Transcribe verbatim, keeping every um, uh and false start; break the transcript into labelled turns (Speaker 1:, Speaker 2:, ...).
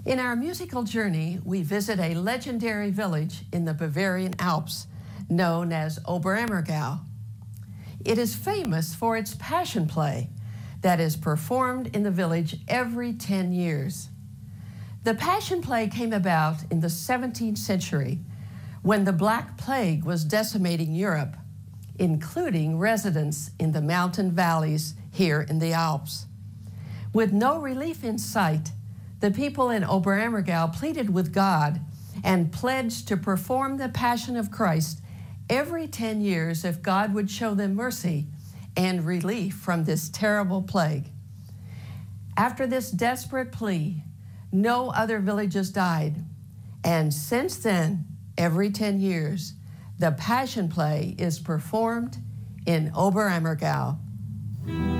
Speaker 1: In our musical journey, we visit a legendary village in the Bavarian Alps known as Oberammergau. It is famous for its passion play that is performed in the village every ten years. The passion play came about in the seventeenth century when the Black Plague was decimating Europe, including residents in the mountain valleys here in the Alps. With no relief in sight, the people in Oberammergau pleaded with God and pledged to perform the Passion of Christ every ten years if God would show them mercy and relief from this terrible plague. After this desperate plea, no other villages died, and since then, every ten years, the Passion Play is performed in Oberammergau.